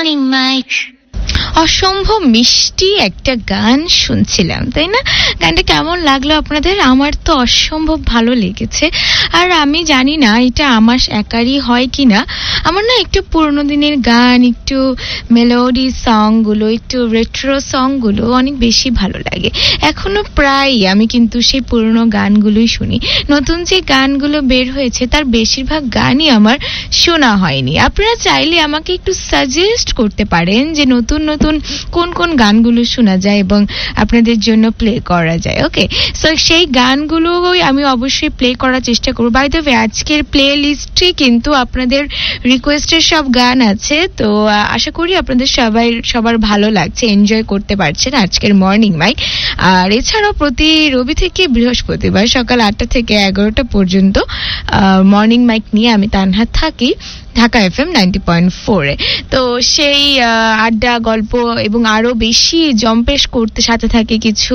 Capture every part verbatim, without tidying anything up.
অসম্ভব মিষ্টি একটা গান শুনছিলাম, তাই না? গানটা কেমন লাগলো আপনাদের? আমার তো অসম্ভব ভালো লেগেছে। আর আমি জানি না এটা আমার একারই হয় কি না, আমার না একটু পুরোনো দিনের গান, একটু মেলোডি সংগুলো, একটু রেট্রো সংগুলো অনেক বেশি ভালো লাগে। এখনো প্রায় আমি কিন্তু সেই পুরোনো গানগুলোই শুনি। নতুন যে গানগুলো বের হয়েছে তার বেশিরভাগ গানই আমার শোনা হয়নি। আপনারা চাইলে আমাকে একটু সাজেস্ট করতে পারেন যে নতুন নতুন কোন কোন গানগুলো শোনা যায় এবং আপনাদের জন্য প্লে করা যায়। ওকে, সো সেই গানগুলো আমি অবশ্যই প্লে করার চেষ্টা করব। বাই দ্য ওয়ে, আজকের প্লে লিস্টে কিন্তু আপনাদের রিকোয়েস্টের সব গান আছে, তো আশা করি আপনাদের সবাই সবার ভালো লাগছে, এনজয় করতে পারছেন আজকের মর্নিং মাইক। আর এছাড়াও প্রতি রবি থেকে বৃহস্পতিবার সকাল আটটা থেকে এগারোটা পর্যন্ত মর্নিং মাইক নিয়ে আমি তানহা থাকি Dhaka F M ninety point ফোরে। তো সেই আড্ডা, গল্প এবং আরো বেশি জম্পেশ করতে সাথে থাকে কিছু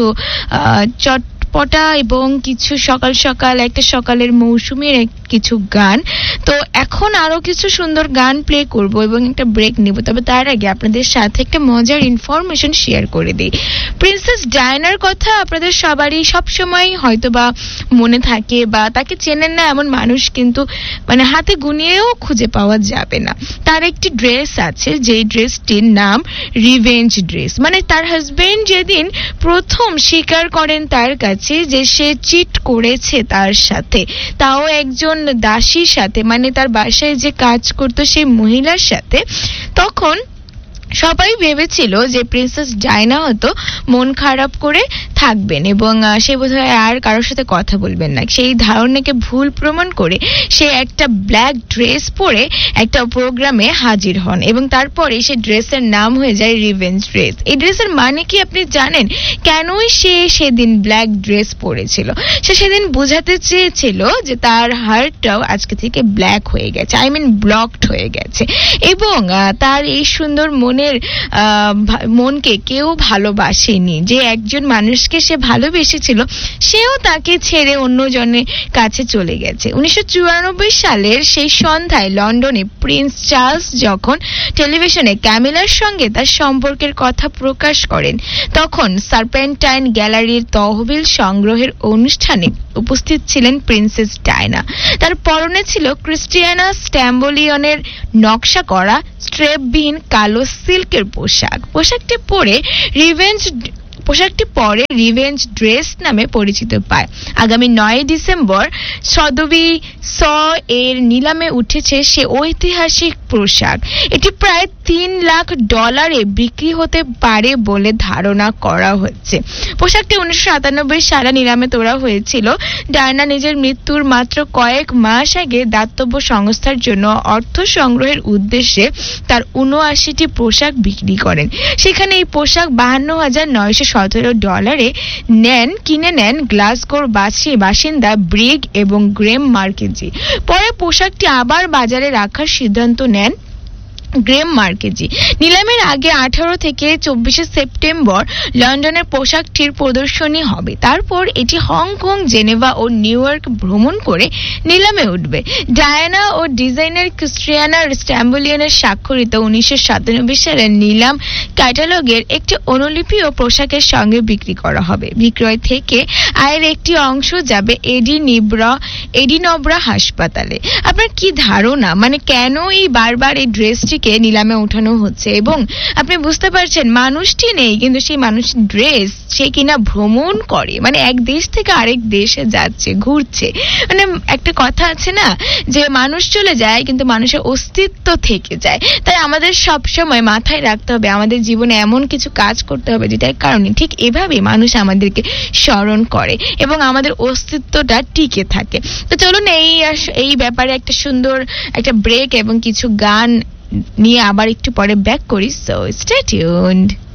চটপটা এবং কিছু সকাল সকাল একটা সকালের মৌসুমের কিছু গান। তো এখন আরো কিছু সুন্দর গান প্লে করব এবং একটা ব্রেক নিব। তবে তার আগে আপনাদের সাথে একটা মজার ইনফরমেশন শেয়ার করে দিই। প্রিন্সেস ডায়ানার কথা আপনাদের সবারই সবসময় হয়তো বা মনে থাকে, বা তাকে চেনেন না এমন মানুষ কিন্তু মানে হাতে গুনিয়েও খুঁজে পাওয়া যাবে না। তার একটি ড্রেস আছে, যেই ড্রেসটির নাম রিভেঞ্জ ড্রেস। মানে তার হাজবেন্ড যেদিন প্রথম স্বীকার করেন তার কাছে যে সে চিট করেছে তার সাথে, তাও একজন দাসীর সাথে, মানে তার বাসায় যে কাজ করতো সেই মহিলার সাথে, তখন সবাই ভেবেছিল যে প্রিন্সেস ডায়না হয়তো মন খারাপ করে থাকবেন এবং সে বোধহয় আর কারোর সাথে কথা বলবেন না। সেই ধারণাকে ভুল প্রমাণ করে সে একটা ব্ল্যাক ড্রেস পরে একটা প্রোগ্রামে হাজির হন এবং তারপরে সে ড্রেসের নাম হয়ে যায় রিভেঞ্জ ড্রেস। এই ড্রেসের মানে কি আপনি জানেন? কেনই সে সেদিন ব্ল্যাক ড্রেস পরেছিল? সে সেদিন বোঝাতে চেয়েছিল যে তার হার্টটাও আজকে থেকে ব্ল্যাক হয়ে গেছে, আই মিন ব্লকড হয়ে গেছে, এবং তার এই সুন্দর মনের মনকে কেউ ভালোবাসেনি। যে একজন মানুষকে সে ভালোবেসেছিল সেও তাকে ছেড়ে অন্যজনের কাছে চলে গেছে। উনিশশো চুরানব্বই সালের সেই সন্ধ্যায় লন্ডনে প্রিন্স চার্লস যখন টেলিভিশনে ক্যামিলার সঙ্গে তার সম্পর্কের কথা প্রকাশ করেন, তখন সার্পেন্টাইন গ্যালারির তহবিল সংগ্রহের অনুষ্ঠানে উপস্থিত ছিলেন প্রিন্সেস ডায়না। তার পরনে ছিল ক্রিস্টিয়ানা স্ট্যাম্বোলিয়নের নকশা করা স্ট্রেপবিহীন কালো সিল্কের পোশাক। পোশাকটি পরে রিভেঞ্জ পোশাকটি পরে রিভেঞ্জ ড্রেস নামে পরিচিত পায়। আগামী নয় ডিসেম্বর সদবি স এর নিলামে উঠেছে সে ঐতিহাসিক পোশাক। এটি প্রায় তিন লাখ ডলারে বিক্রি হতে পারে বলে ধারণা করা হচ্ছে। পোশাকটি উনিশশো সাতানব্বই সালে নিলামে তোলা হয়েছিল। ডায়না নিজের মৃত্যুর মাত্র কয়েক মাস আগে দাতব্য সংস্থার জন্য অর্থ সংগ্রহের উদ্দেশ্যে তার উনআশিটি পোশাক বিক্রি করেন। সেখানে এই পোশাক বাহান্ন হাজার নয়শো সতেরো ডলারে নেন কিনে নেন গ্লাসগোর বাসিন্দা ব্রিগ এবং গ্রেম মার্কেজি। পরে পোশাকটি আবার বাজারে রাখার সিদ্ধান্ত নেন গ্রেম মার্কেজি। নিলামের আগে আঠারো থেকে চব্বিশে সেপ্টেম্বর লন্ডনের পোশাকটির প্রদর্শনী হবে। তারপর এটি হংকং, জেনেভা ও নিউ ইয়র্ক ভ্রমণ করে নিলামে উঠবে। ডায়ানা ও ডিজাইনার ক্রিস্টিয়ানা স্ট্যাম্বোলিয়নের স্বাক্ষরিত উনিশশো সাতানব্বই সালের নিলাম ক্যাটালগের একটি অনুলিপি ও পোশাকের সঙ্গে বিক্রি করা হবে। বিক্রয় থেকে আয়ের একটি অংশ যাবে এডিনিব্রা এডিনবরা হাসপাতালে। আপনার কি ধারণা, মানে কেন এই বারবার এই ড্রেসটিকে নিলামে উঠানো হচ্ছে? এবং আপনি বুঝতে পারছেন মানুষটি নেই, কিন্তু সেই মানুষ ড্রেস সে কিনা ভ্রমণ করে, মানে এক দেশ থেকে আরেক দেশে যাচ্ছে, ঘুরছে। মানে একটা কথা আছে না যে মানুষ চলে যায় কিন্তু মানুষের অস্তিত্ব থেকে যায়। তাই আমাদের সব সময় মাথায় রাখতে হবে আমাদের জীবনে এমন কিছু কাজ করতে হবে যেটার কারণে ঠিক এভাবে মানুষ আমাদেরকে স্মরণ করে এবং আমাদের অস্তিত্বটা টিকে থাকে। তো চলুন এই এই ব্যাপারে একটা সুন্দর একটা ব্রেক এবং কিছু গান নিয়ে আবার একটু পরে ব্যাক করি। So stay tuned.